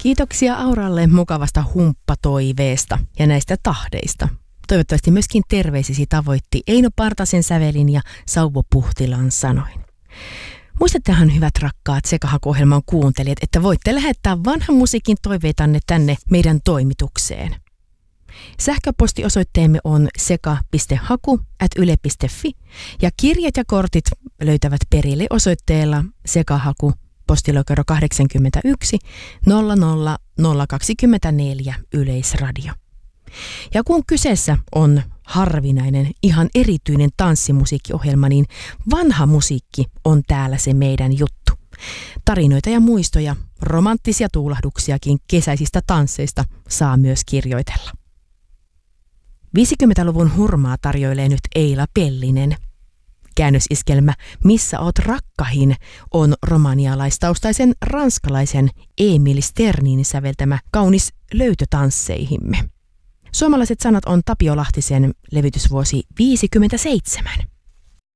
Kiitoksia Auralle mukavasta humppatoiveesta ja näistä tahdeista. Toivottavasti myöskin terveisisi tavoitti Eino Partasen sävelin ja Sauvo Puhtilan sanoin. Muistattehan hyvät rakkaat Sekahaku-ohjelman kuuntelijat, että voitte lähettää vanhan musiikin toiveitanne tänne meidän toimitukseen. Sähköpostiosoitteemme on seka.haku@yle.fi ja kirjat ja kortit löytävät perille osoitteella Sekahaku, postilokero 81 00024 Yleisradio. Ja kun kyseessä on harvinainen, ihan erityinen tanssimusiikkiohjelma, niin vanha musiikki on täällä se meidän juttu. Tarinoita ja muistoja, romanttisia tuulahduksiakin kesäisistä tansseista saa myös kirjoitella. 50-luvun hurmaa tarjoilee nyt Eila Pellinen. Käännösiskelmä Missä oot rakkahin on romanialaistaustaisen ranskalaisen Emil Sternin säveltämä kaunis löytötansseihimme. Suomalaiset sanat on Tapio Lahtisen levytysvuosi 57.